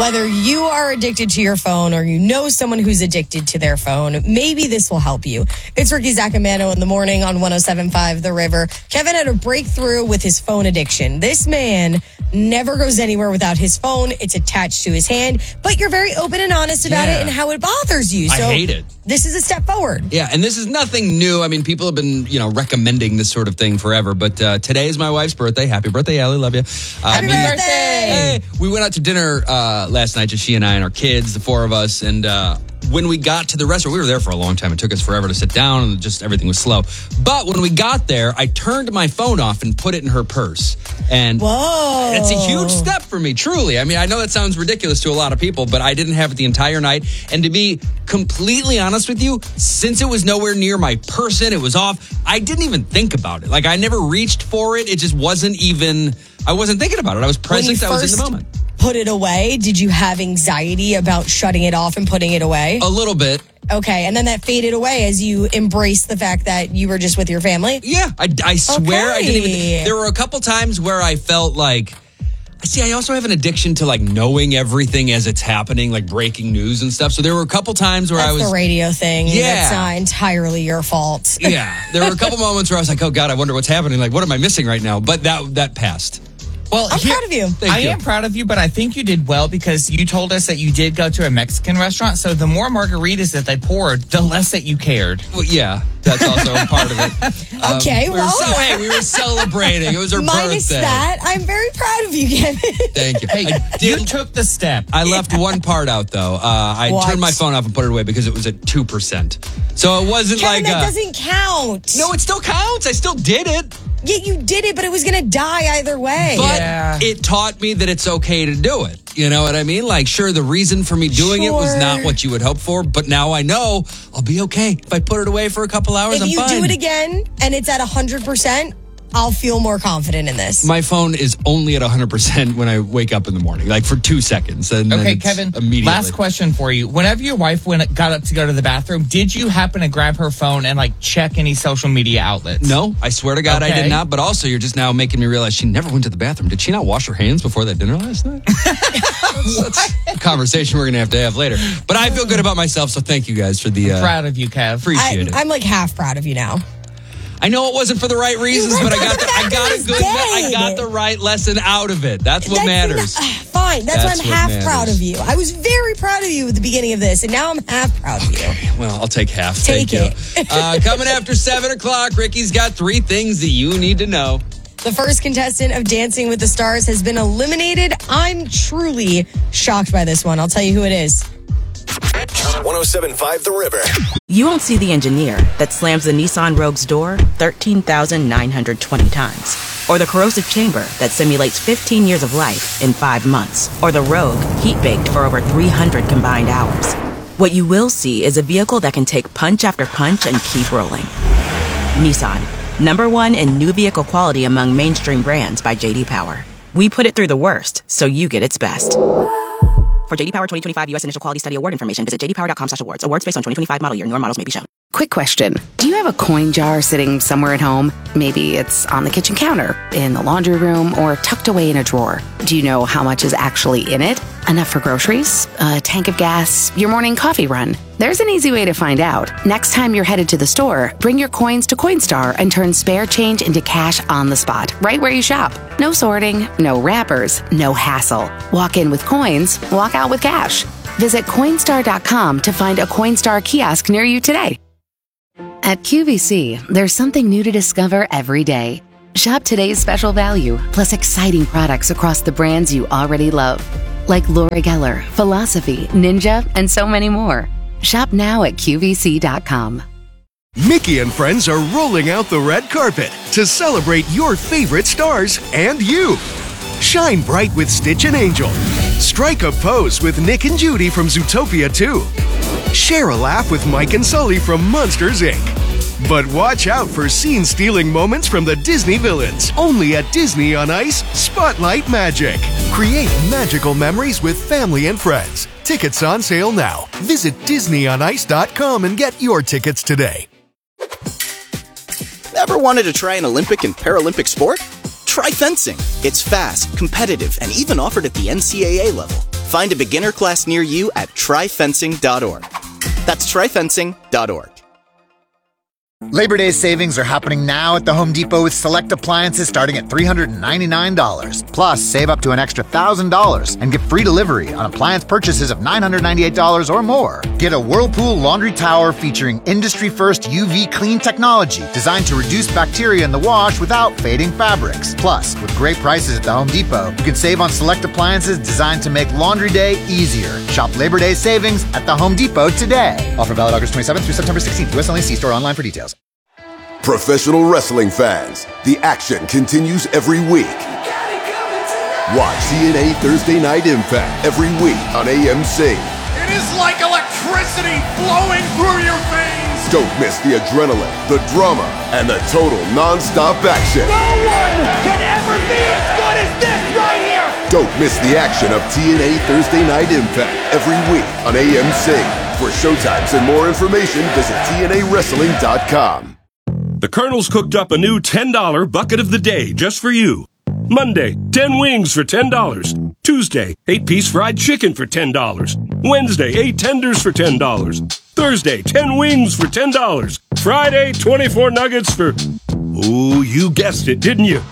Whether you are addicted to your phone or you know someone who's addicted to their phone, maybe this will help you. It's Ricky Zacamano in the morning on 107.5 The River. Kevin had a breakthrough with his phone addiction. This man never goes anywhere without his phone. It's attached to his hand, but you're very open and honest about it and how it bothers you. So I hate it. This is a step forward. Yeah, and this is nothing new. I mean, people have been, recommending this sort of thing forever. But today is my wife's birthday. Happy birthday, Allie. Love you. Happy birthday. Hey, we went out to dinner last night, just she and I and our kids, the four of us. And when we got to the restaurant, we were there for a long time. It took us forever to sit down and just everything was slow. But when we got there, I turned my phone off and put it in her purse. And whoa, it's a huge step for me, truly. I mean, I know that sounds ridiculous to a lot of people, but I didn't have it the entire night. And to be completely honest with you, since it was nowhere near my person, it was off, I didn't even think about it. Like, I never reached for it. It just wasn't even, I wasn't thinking about it. I was present. I was in the moment. Put it away, did you have anxiety about shutting it off and putting it away? A little bit. Okay, and then that faded away as you embraced the fact that you were just with your family? Yeah, I swear I didn't even... There were a couple times where I felt like... See, I also have an addiction to, knowing everything as it's happening, like breaking news and stuff. So there were a couple times where That's the radio thing. Yeah. That's not entirely your fault. Yeah, there were a couple moments where I was like, oh, God, I wonder what's happening. Like, what am I missing right now? But that passed. Well, I'm proud of you. I am proud of you, but I think you did well because you told us that you did go to a Mexican restaurant. So the more margaritas that they poured, the less that you cared. Well, yeah, that's also part of it. Okay, we were celebrating. It was her minus birthday. That, I'm very proud of you, Kevin. Thank you. Hey, you took the step. I left one part out, though. I turned my phone off and put it away because it was at 2%. So it wasn't Kevin, that doesn't count. No, it still counts. I still did it. Yeah, you did it, but it was going to die either way. But it taught me that it's okay to do it. You know what I mean? Like, sure, the reason for me doing it was not what you would hope for, but now I know I'll be okay. If I put it away for a couple hours, I'm fine. If you do it again and it's at 100%, I'll feel more confident in this. My phone is only at 100% when I wake up in the morning, like for 2 seconds. And okay, Kevin, immediately. Last question for you. Whenever your wife got up to go to the bathroom, did you happen to grab her phone and check any social media outlets? No, I swear to God, I did not. But also, you're just now making me realize she never went to the bathroom. Did she not wash her hands before that dinner last night? That's a conversation we're going to have later. But I feel good about myself, so thank you guys for the... I'm proud of you, Kev. Appreciate it. I'm half proud of you now. I know it wasn't for the right reasons, but I got the right lesson out of it. That's what matters. Fine. That's why I'm half proud of you. I was very proud of you at the beginning of this, and now I'm half proud of you. Well, I'll take half. Take it. Coming after 7 o'clock, Ricky's got 3 things that you need to know. The first contestant of Dancing with the Stars has been eliminated. I'm truly shocked by this one. I'll tell you who it is. 107.5 The River. You won't see the engineer that slams the Nissan Rogue's door 13,920 times. Or the corrosive chamber that simulates 15 years of life in 5 months. Or the Rogue heat-baked for over 300 combined hours. What you will see is a vehicle that can take punch after punch and keep rolling. Nissan, #1 in new vehicle quality among mainstream brands by J.D. Power. We put it through the worst, so you get its best. For J.D. Power 2025 U.S. Initial Quality Study Award information, visit jdpower.com/awards. Awards based on 2025 model year. Newer models may be shown. Quick question. Do you have a coin jar sitting somewhere at home? Maybe it's on the kitchen counter, in the laundry room, or tucked away in a drawer. Do you know how much is actually in it? Enough for groceries? A tank of gas? Your morning coffee run? There's an easy way to find out. Next time you're headed to the store, bring your coins to Coinstar and turn spare change into cash on the spot, right where you shop. No sorting, no wrappers, no hassle. Walk in with coins, walk out with cash. Visit Coinstar.com to find a Coinstar kiosk near you today. At QVC, there's something new to discover every day. Shop today's special value, plus exciting products across the brands you already love. Like Laura Geller, Philosophy, Ninja, and so many more. Shop now at QVC.com. Mickey and friends are rolling out the red carpet to celebrate your favorite stars and you. Shine bright with Stitch and Angel. Strike a pose with Nick and Judy from Zootopia 2. Share a laugh with Mike and Sully from Monsters, Inc. But watch out for scene-stealing moments from the Disney villains. Only at Disney on Ice Spotlight Magic. Create magical memories with family and friends. Tickets on sale now. Visit DisneyOnIce.com and get your tickets today. Ever wanted to try an Olympic and Paralympic sport? Try fencing. It's fast, competitive, and even offered at the NCAA level. Find a beginner class near you at tryfencing.org. That's tryfencing.org. Labor Day savings are happening now at the Home Depot with select appliances starting at $399. Plus, save up to an extra $1,000 and get free delivery on appliance purchases of $998 or more. Get a Whirlpool laundry tower featuring industry-first UV clean technology designed to reduce bacteria in the wash without fading fabrics. Plus, with great prices at the Home Depot, you can save on select appliances designed to make laundry day easier. Shop Labor Day savings at the Home Depot today. Offer valid August 27th through September 16th. US only. See store online for details. Professional wrestling fans, the action continues every week. Watch TNA Thursday Night Impact every week on AMC. It is like electricity flowing through your veins. Don't miss the adrenaline, the drama, and the total non-stop action. No one can ever be as good as this right here. Don't miss the action of TNA Thursday Night Impact every week on AMC. For showtimes and more information, visit TNAWrestling.com. The Colonel's cooked up a new $10 bucket of the day just for you. Monday, 10 wings for $10. Tuesday, 8-piece fried chicken for $10. Wednesday, 8 tenders for $10. Thursday, 10 wings for $10. Friday, 24 nuggets for... Ooh, you guessed it, didn't you?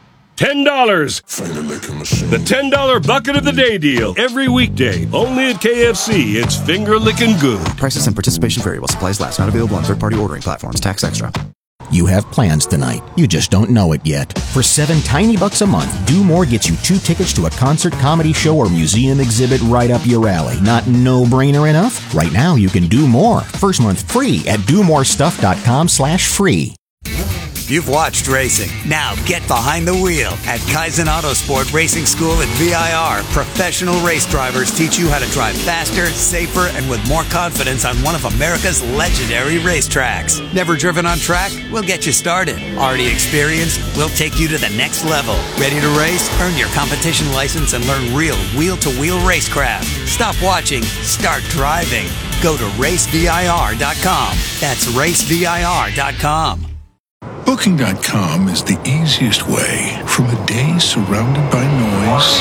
$10. The $10 bucket of the day deal. Every weekday. Only at KFC. It's finger-licking good. Prices and participation vary while supplies last. Not available on third-party ordering platforms. Tax extra. You have plans tonight. You just don't know it yet. For $7 tiny a month, Do More gets you 2 tickets to a concert, comedy show, or museum exhibit right up your alley. Not no-brainer enough? Right now, you can do more. First month free at domorestuff.com/free. You've watched racing. Now get behind the wheel. At Kaizen Autosport Racing School at VIR, professional race drivers teach you how to drive faster, safer, and with more confidence on one of America's legendary racetracks. Never driven on track? We'll get you started. Already experienced? We'll take you to the next level. Ready to race? Earn your competition license and learn real wheel-to-wheel racecraft. Stop watching. Start driving. Go to racevir.com. That's racevir.com. Booking.com is the easiest way from a day surrounded by noise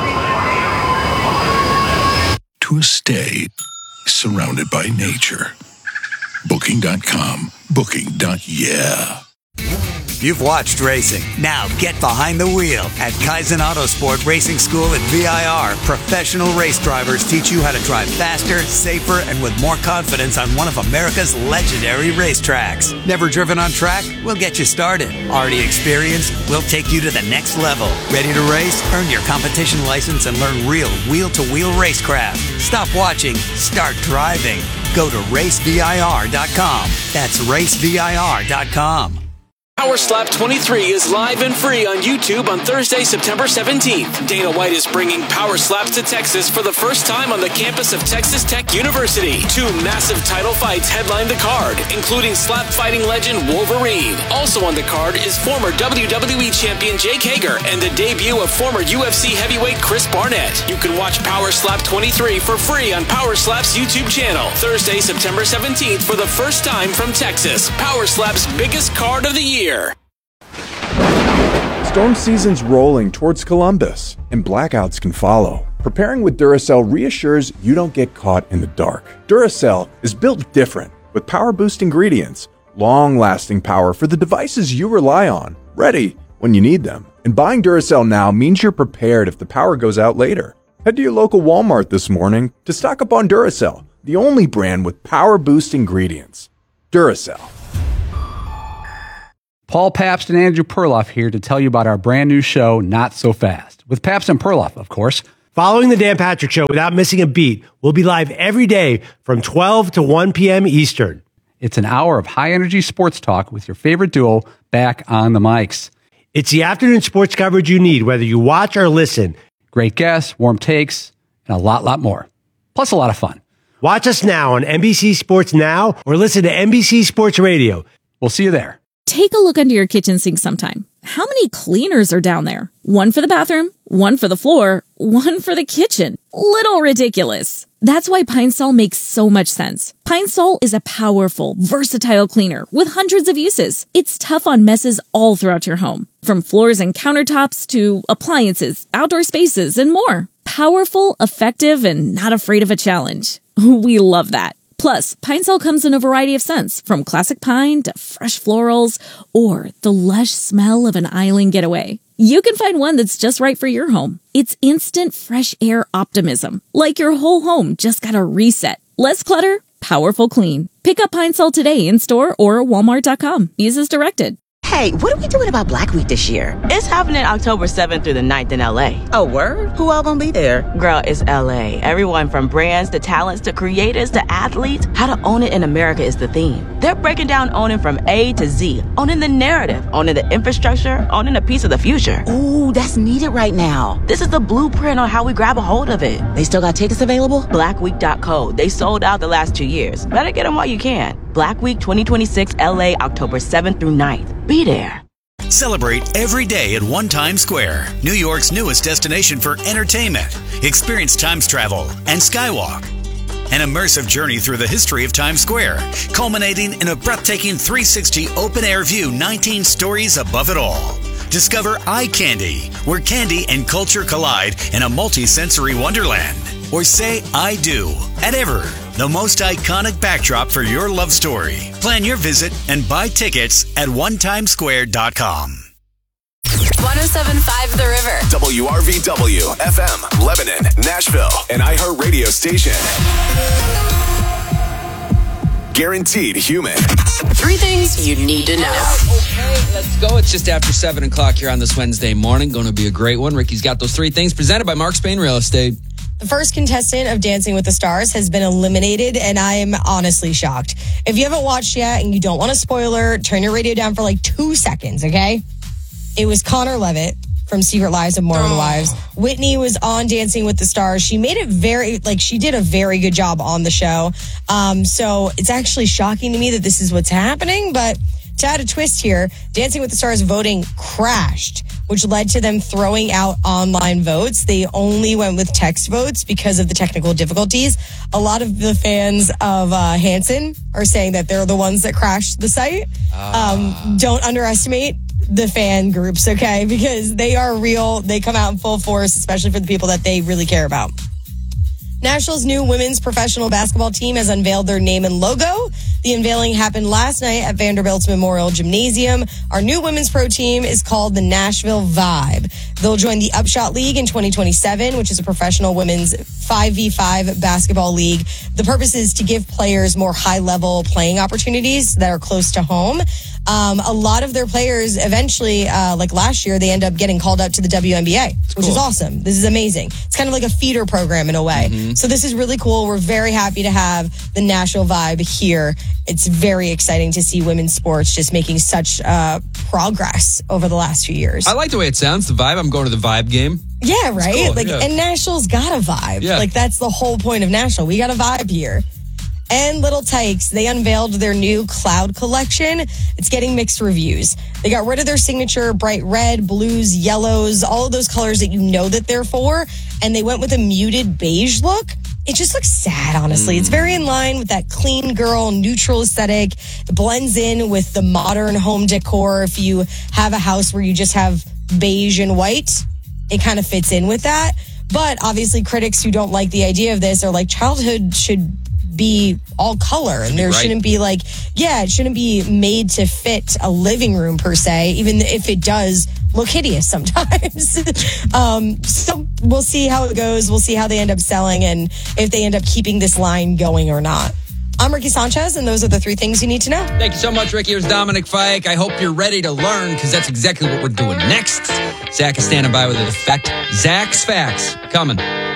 to a stay surrounded by nature. Booking.com. Booking.yeah. You've watched racing. Now get behind the wheel. At Kaizen Autosport Racing School at VIR, professional race drivers teach you how to drive faster, safer, and with more confidence on one of America's legendary racetracks. Never driven on track? We'll get you started. Already experienced? We'll take you to the next level. Ready to race? Earn your competition license and learn real wheel-to-wheel racecraft. Stop watching. Start driving. Go to racevir.com. That's racevir.com. Power Slap 23 is live and free on YouTube on Thursday, September 17th. Dana White is bringing Power Slaps to Texas for the first time on the campus of Texas Tech University. 2 massive title fights headline the card, including slap fighting legend Wolverine. Also on the card is former WWE champion Jake Hager and the debut of former UFC heavyweight Chris Barnett. You can watch Power Slap 23 for free on Power Slap's YouTube channel. Thursday, September 17th for the first time from Texas. Power Slap's biggest card of the year. Storm season's rolling towards Columbus, and blackouts can follow. Preparing with Duracell reassures you don't get caught in the dark. Duracell is built different, with power boost ingredients, long-lasting power for the devices you rely on, ready when you need them. And buying Duracell now means you're prepared if the power goes out later. Head to your local Walmart this morning to stock up on Duracell, the only brand with power boost ingredients. Duracell. Paul Pabst and Andrew Perloff here to tell you about our brand new show, Not So Fast, with Pabst and Perloff, of course. Following the Dan Patrick Show without missing a beat, we'll be live every day from 12 to 1 p.m. Eastern. It's an hour of high-energy sports talk with your favorite duo back on the mics. It's the afternoon sports coverage you need, whether you watch or listen. Great guests, warm takes, and a lot more. Plus a lot of fun. Watch us now on NBC Sports Now or listen to NBC Sports Radio. We'll see you there. Take a look under your kitchen sink sometime. How many cleaners are down there? One for the bathroom, one for the floor, one for the kitchen. Little ridiculous. That's why Pine Sol makes so much sense. Pine Sol is a powerful, versatile cleaner with hundreds of uses. It's tough on messes all throughout your home, from floors and countertops to appliances, outdoor spaces, and more. Powerful, effective, and not afraid of a challenge. We love that. Plus, Pine Sol comes in a variety of scents, from classic pine to fresh florals or the lush smell of an island getaway. You can find one that's just right for your home. It's instant fresh air optimism, like your whole home just got a reset. Less clutter, powerful clean. Pick up Pine Sol today in store or walmart.com. Use as directed. Hey, what are we doing about Black Week this year? It's happening October 7th through the 9th in LA. Oh, word? Who all gonna be there? Girl, it's LA. Everyone from brands to talents to creators to athletes. How to own it in America is the theme. They're breaking down owning from A to Z. Owning the narrative, owning the infrastructure, owning a piece of the future. Ooh, that's needed right now. This is the blueprint on how we grab a hold of it. They still got tickets available? Blackweek.co. They sold out the last 2 years. Better get them while you can. Black Week 2026 LA, October 7th through 9th. Be there. Celebrate every day at One Times Square, New York's newest destination for entertainment. Experience Times travel and Skywalk. An immersive journey through the history of Times Square, culminating in a breathtaking 360 open-air view 19 stories above it all. Discover Eye Candy, where candy and culture collide in a multi-sensory wonderland. Or say I do at Ever, the most iconic backdrop for your love story. Plan your visit and buy tickets at onetimesquare.com. 107.5 The River. WRVW, FM, Lebanon, Nashville, and iHeartRadio station. Guaranteed human. 3 things you need to know. Okay, let's go. It's just after 7 o'clock here on this Wednesday morning. Going to be a great one. Ricky's got those 3 things presented by Mark Spain Real Estate. The first contestant of Dancing with the Stars has been eliminated, and I am honestly shocked. If you haven't watched yet and you don't want a spoiler, turn your radio down for like 2 seconds, okay? It was Connor Levitt from Secret Lives of Mormon Wives. Whitney was on Dancing with the Stars. She made it she did a very good job on the show. So it's actually shocking to me that this is what's happening, but to add a twist here, Dancing with the Stars voting crashed, which led to them throwing out online votes. They only went with text votes because of the technical difficulties. A lot of the fans of Hanson are saying that they're the ones that crashed the site. Don't underestimate the fan groups, okay? Because they are real. They come out in full force, especially for the people that they really care about. Nashville's new women's professional basketball team has unveiled their name and logo. The unveiling happened last night at Vanderbilt's Memorial Gymnasium. Our new women's pro team is called the Nashville Vibe. They'll join the Upshot League in 2027, which is a professional women's 5v5 basketball league. The purpose is to give players more high-level playing opportunities that are close to home. A lot of their players eventually, like last year, they end up getting called up to the WNBA, which is awesome. This is amazing. It's kind of like a feeder program in a way. Mm-hmm. So this is really cool. We're very happy to have the Nashville Vibe here. It's very exciting to see women's sports just making such progress over the last few years. I like the way it sounds, the Vibe. I'm going to the Vibe game. Yeah, right? Cool, like, yeah. And Nashville's got a vibe. Yeah. Like, that's the whole point of Nashville. We got a vibe here. And Little Tykes, they unveiled their new Cloud collection. It's getting mixed reviews. They got rid of their signature bright red, blues, yellows, all of those colors that you know that they're for, and they went with a muted beige look. It just looks sad, honestly. It's very in line with that clean girl, neutral aesthetic. It blends in with the modern home decor. If you have a house where you just have beige and white, it kind of fits in with that. But obviously critics who don't like the idea of this are like, childhood should be all color, and there shouldn't be like, it shouldn't be made to fit a living room per se, even if it does look hideous sometimes. So we'll see how it goes. We'll see how they end up selling and if they end up keeping this line going or not. I'm Ricky Sanchez, and those are the 3 things you need to know. Thank you so much, Ricky. Here's Dominic Fike. I hope you're ready to learn, because that's exactly what we're doing next. Zach is standing by with an effect. Zach's Facts coming.